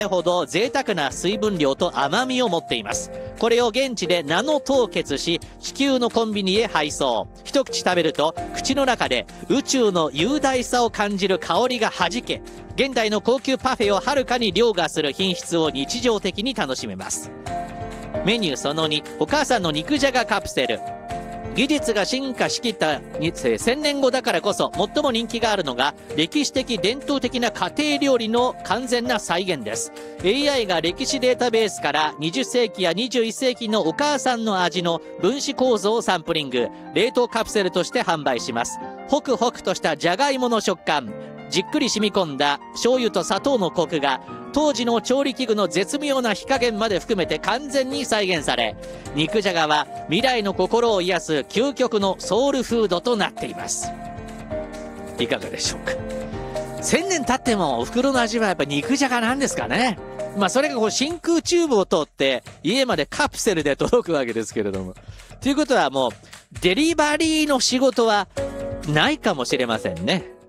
ほど贅沢な水分量と甘みを持っています。これを現地でナノ凍結し、地球のコンビニへ配送。一口食べると口の中で宇宙の雄大さを感じる香りが弾け、現代の高級パフェをはるかに凌駕する品質を日常的に楽しめます。メニューその2、お母さんの肉じゃがカプセル。技術が進化しきった1000年後だからこそ最も人気があるのが、歴史的伝統的な家庭料理の完全な再現です。 AI が歴史データベースから20世紀や21世紀のお母さんの味の分子構造をサンプリング、冷凍カプセルとして販売します。ホクホクとしたじゃがいもの食感、じっくり染み込んだ醤油と砂糖のコクが当時の調理器具の絶妙な火加減まで含めて完全に再現され、肉じゃがは未来の心を癒す究極のソウルフードとなっています。いかがでしょうか。1000年経ってもお袋の味はやっぱ肉じゃがなんですかね。まあそれがこう真空チューブを通って家までカプセルで届くわけですけれども、ということはもうデリバリーの仕事はないかもしれませんね。